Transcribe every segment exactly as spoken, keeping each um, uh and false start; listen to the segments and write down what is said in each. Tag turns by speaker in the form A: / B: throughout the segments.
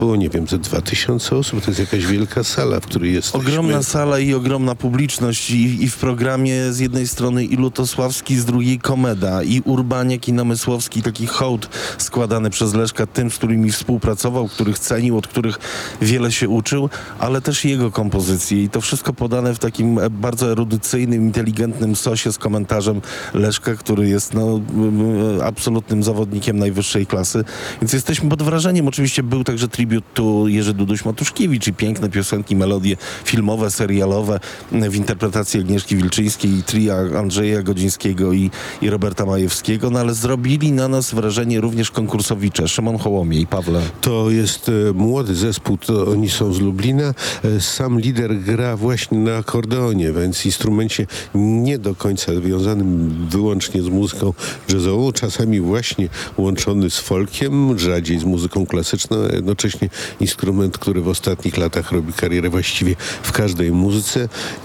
A: było, nie wiem, ze dwa tysiące osób. To jest jakaś wielka sala, w której jest.
B: Ogromna sala i ogromna publiczność i, i w programie z jednej strony i Lutosławski, z drugiej Komeda i Urbaniak i Namysłowski, taki hołd składany przez Leszka tym, z którymi współpracował, których cenił, od których wiele się uczył, ale też jego kompozycje i to wszystko podane w takim bardzo erudycyjnym, inteligentnym sosie z komentarzem Leszka, który jest no, absolutnym zawodnikiem najwyższej klasy, więc jesteśmy pod wrażeniem. Oczywiście był także tribut tu Jerzy Duduś-Matuszkiewicz i piękne piosenki, melodie filmowe, serialowe w interpretacji Agnieszki Wilczyńskiej i tria Andrzeja Godzińskiego i, i Roberta Majewskiego, no ale zrobili na nas wrażenie również konkursowicze. Szymon Hołomiej, Pawle.
A: To jest e, młody zespół, to oni są z Lublina. E, sam lider gra właśnie na akordeonie, więc instrumencie nie do końca związanym wyłącznie z muzyką jazzową, czasami właśnie łączony z folkiem, rzadziej z muzyką klasyczną, a jednocześnie instrument, który w ostatnich latach robi karierę właściwie w każdej muzyce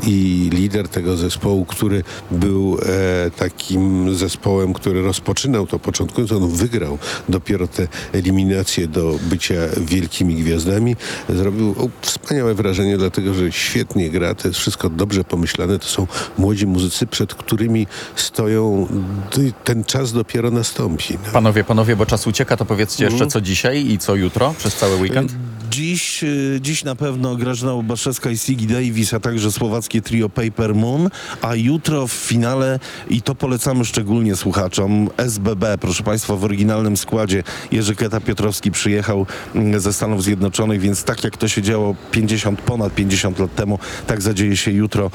A: i lider tego zespołu, który był e, takim zespołem, który rozpoczynał to początkując, on wygrał dopiero te eliminacje do bycia wielkimi gwiazdami. Zrobił o, wspaniałe wrażenie, dlatego że świetnie gra, to jest wszystko dobrze pomyślane, to są młodzi muzycy, przed którymi stoją, ten czas dopiero nastąpi. No.
C: Panowie, panowie, bo czas ucieka, to powiedzcie jeszcze mm. co dzisiaj i co jutro przez cały weekend?
B: Dziś, dziś na pewno Grażyna Łubaszewska i Siggy Davis, a także słowackie trio Paper Moon, a jutro w finale, i to polecamy szczególnie słuchaczom, S B B, proszę Państwa, w oryginalnym składzie. Jerzy Keta-Piotrowski przyjechał ze Stanów Zjednoczonych, więc tak jak to się działo pięćdziesiąt, ponad pięćdziesiąt lat temu, tak zadzieje się jutro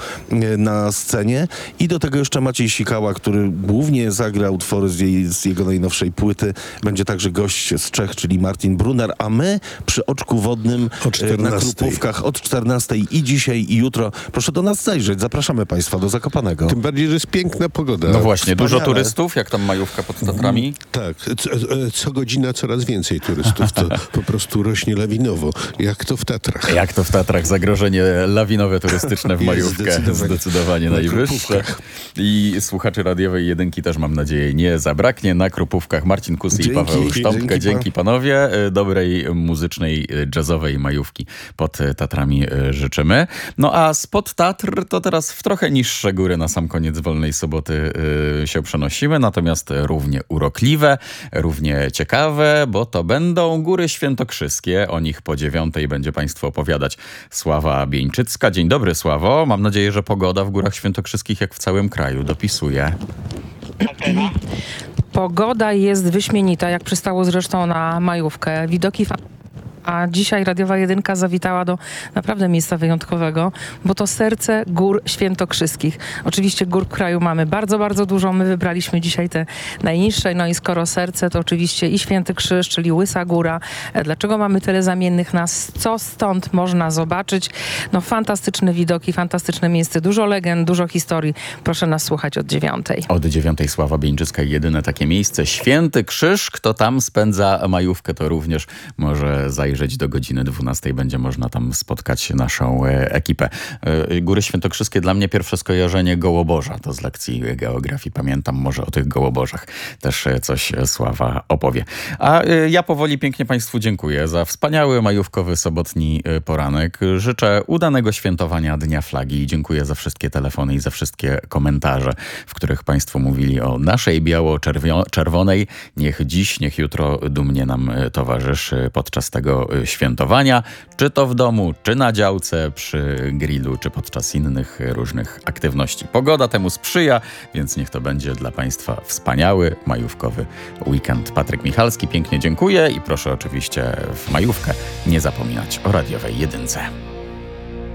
B: na scenie. I do tego jeszcze Maciej Sikała, który głównie zagra utwory z, jej, z jego najnowszej płyty. Będzie także gość z Czech, czyli Martin Brunner, a my przy Oczku Wodnym na Krupówkach od czternastej i dzisiaj i jutro. Proszę do nas zajrzeć. Zapraszamy Państwa do Zakopanego.
A: Tym bardziej, że jest piękna pogoda.
C: No właśnie, Wspaniale. Dużo turystów, jak tam majówka pod Tatrami?
A: Tak, co, co godzina coraz więcej turystów. To po prostu rośnie lawinowo. Jak to w Tatrach.
C: Jak to w Tatrach. Zagrożenie lawinowe turystyczne w majówkę.
A: Zdecydowanie,
C: zdecydowanie
A: na
C: najwyższe. I słuchaczy radiowej jedynki też, mam nadzieję, nie zabraknie. Na Krupówkach Marcin Kusy i Paweł Sztąpkę. Dzięki, dzięki panowie. Dobrej muzycznej, jazzowej majówki pod Tatrami życzymy. No a spod Tatr to teraz w trochę niższe góry na sam koniec wolnej soboty yy, się przenosimy, natomiast równie urokliwe, równie ciekawe, bo to będą Góry Świętokrzyskie. O nich po dziewiątej będzie Państwu opowiadać Sława Bieńczycka. Dzień dobry, Sławo. Mam nadzieję, że pogoda w Górach Świętokrzyskich jak w całym kraju dopisuje.
D: Pogoda jest wyśmienita, jak przystało zresztą na majówkę. Widoki fa- A dzisiaj Radiowa Jedynka zawitała do naprawdę miejsca wyjątkowego, bo to serce Gór Świętokrzyskich. Oczywiście gór w kraju mamy bardzo, bardzo dużo. My wybraliśmy dzisiaj te najniższe. No i skoro serce, to oczywiście i Święty Krzyż, czyli Łysa Góra. Dlaczego mamy tyle zamiennych nazw? Co stąd można zobaczyć? No fantastyczne widoki, fantastyczne miejsce. Dużo legend, dużo historii. Proszę nas słuchać od dziewiątej.
C: Od dziewiątej Sława Bieńczycka, jedyne takie miejsce. Święty Krzyż. Kto tam spędza majówkę, to również może zajrzeć do godziny dwunastej. Będzie można tam spotkać naszą e, ekipę. E, Góry Świętokrzyskie dla mnie pierwsze skojarzenie Gołoborza. To z lekcji geografii. Pamiętam, może o tych Gołoborzach też e, coś e, Sława opowie. A e, ja powoli pięknie Państwu dziękuję za wspaniały majówkowy sobotni e, poranek. Życzę udanego świętowania Dnia Flagi. Dziękuję za wszystkie telefony i za wszystkie komentarze, w których Państwo mówili o naszej biało-czerwonej. Niech dziś, niech jutro dumnie nam e, towarzyszy podczas tego świętowania, czy to w domu, czy na działce, przy grillu, czy podczas innych różnych aktywności. Pogoda temu sprzyja, więc niech to będzie dla Państwa wspaniały majówkowy weekend. Patryk Michalski, pięknie dziękuję i proszę oczywiście w majówkę nie zapominać o radiowej jedynce.